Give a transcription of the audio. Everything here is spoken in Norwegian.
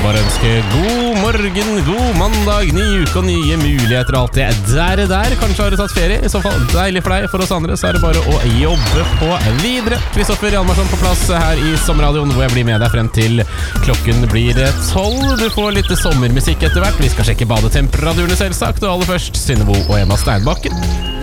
bare ønske god morgen, god mandag, ny uke og nye muligheter og alt det der. Kanskje har du tatt ferie, i så fall deilig for deg. For oss andre så er det bare å jobbe på videre. Kristoffer Hjalmarsson på plass her i Sommerradioen, hvor jeg blir med deg frem til klokken blir 12. Du får litt sommermusikk etter hvert. Vi skal sjekke badetemperaturene selvsagt, og aller først Synnebo og Emma Steinbakken.